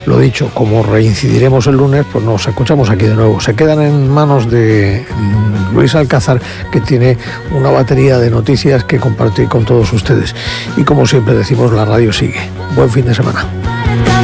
Lo dicho, como reincidiremos el lunes, pues nos escuchamos aquí de nuevo. Se quedan en manos de Luis Alcázar, que tiene una batería de noticias que compartir con todos ustedes. Y como siempre decimos, la radio sigue. Buen fin de semana.